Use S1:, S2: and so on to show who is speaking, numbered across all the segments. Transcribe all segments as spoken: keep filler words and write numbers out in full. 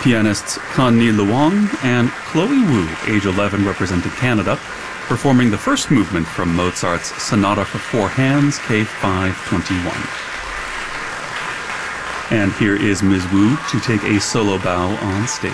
S1: Pianists Han-Ni Luong and Chloe Wu, age eleven, represented Canada, performing the first movement from Mozart's Sonata for Four Hands, K five twenty-one. And here is Miz Wu to take a solo bow on stage.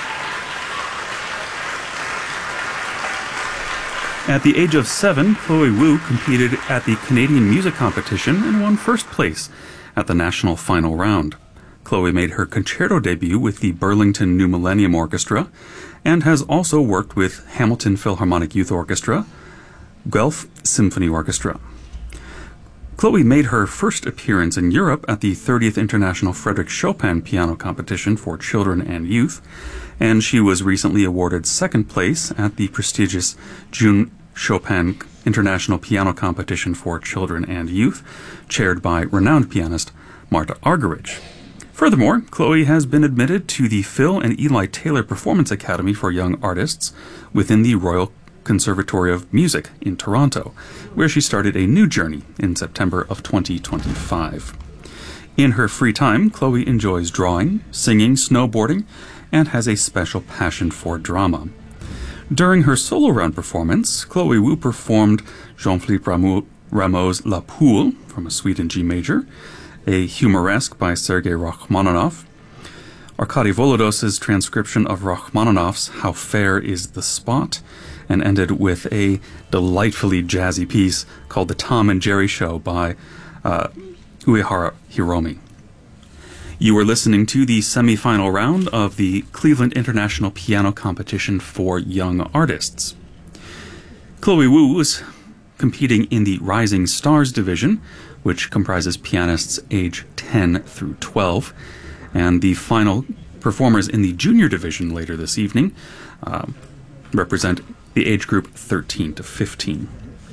S1: At the age of seven, Chloe Wu competed at the Canadian Music Competition and won first place at the national final round. Chloe made her concerto debut with the Burlington New Millennium Orchestra and has also worked with Hamilton Philharmonic Youth Orchestra, Guelph Symphony Orchestra. Chloe made her first appearance in Europe at the thirtieth International Frédéric Chopin Piano Competition for Children and Youth, and she was recently awarded second place at the prestigious June Chopin International Piano Competition for Children and Youth, chaired by renowned pianist Marta Argerich. Furthermore, Chloe has been admitted to the Phil and Eli Taylor Performance Academy for Young Artists within the Royal Conservatory of Music in Toronto, where she started a new journey in September of twenty twenty-five. In her free time, Chloe enjoys drawing, singing, snowboarding, and has a special passion for drama. During her solo round performance, Chloe Wu performed Jean-Philippe Rameau's La Poule from a suite in G major, a Humoresque by Sergei Rachmaninoff, Arkady Volodos's transcription of Rachmaninoff's How Fair is the Spot, and ended with a delightfully jazzy piece called The Tom and Jerry Show by uh, Uehara Hiromi. You are listening to the semifinal round of the Cleveland International Piano Competition for Young Artists. Chloe Wu is competing in the Rising Stars division, which comprises pianists age ten through twelve, and the final performers in the junior division later this evening uh, represent the age group thirteen to fifteen.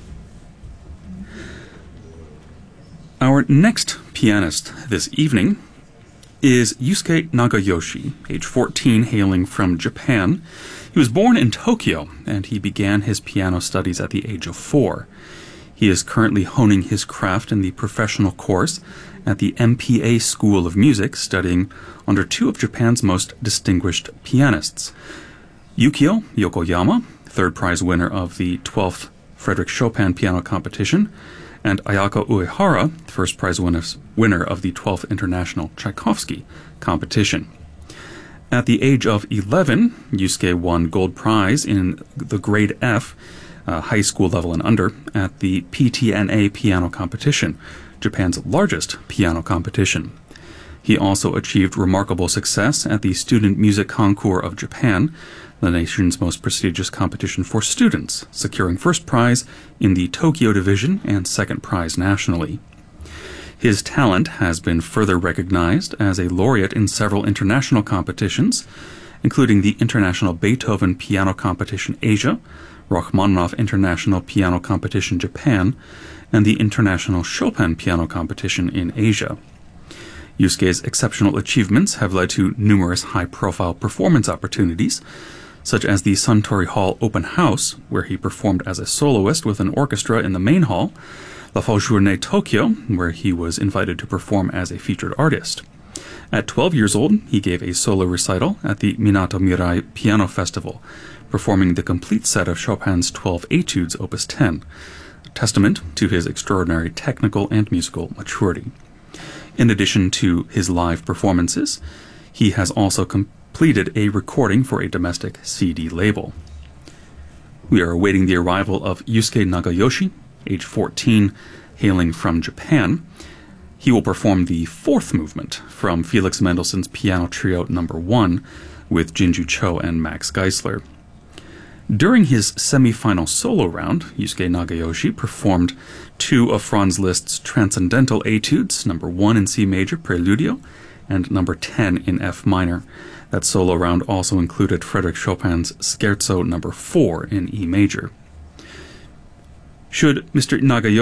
S1: Our next pianist this evening is Yusuke Nagayoshi, age fourteen, hailing from Japan. He was born in Tokyo, and he began his piano studies at the age of four. He is currently honing his craft in the professional course at the M P A School of Music, studying under two of Japan's most distinguished pianists, Yukio Yokoyama, third prize winner of the twelfth Frédéric Chopin Piano Competition, and Ayako Uehara, first prize winner of the twelfth International Tchaikovsky Competition. At the age of eleven, Yusuke won gold prize in the grade F, uh, high school level and under, at the P T N A Piano Competition, Japan's largest piano competition. He also achieved remarkable success at the Student Music Concours of Japan, the nation's most prestigious competition for students, securing first prize in the Tokyo division and second prize nationally. His talent has been further recognized as a laureate in several international competitions, including the International Beethoven Piano Competition Asia, Rachmaninoff International Piano Competition Japan, and the International Chopin Piano Competition in Asia. Yusuke's exceptional achievements have led to numerous high-profile performance opportunities, such as the Suntory Hall Open House, where he performed as a soloist with an orchestra in the main hall, La Folle Journée Tokyo, where he was invited to perform as a featured artist. At twelve years old, he gave a solo recital at the Minato Mirai Piano Festival, performing the complete set of Chopin's twelve Etudes, Opus ten, a testament to his extraordinary technical and musical maturity. In addition to his live performances, he has also completed a recording for a domestic C D label. We are awaiting the arrival of Yusuke Nagayoshi, age fourteen, hailing from Japan. He will perform the fourth movement from Felix Mendelssohn's Piano Trio Number one with Jinju Cho and Max Geisler. During his semi-final solo round, Yusuke Nagayoshi performed two of Franz Liszt's Transcendental Etudes, number one in C major, Preludio, and number ten in F minor. That solo round also included Frédéric Chopin's Scherzo number four in E major. Should Mister Nagayoshi